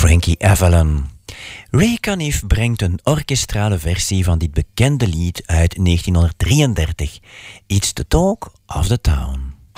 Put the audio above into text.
Frankie Avalon. Ray Conniff brengt een orkestrale versie van dit bekende lied uit 1933. It's the Talk of the Town.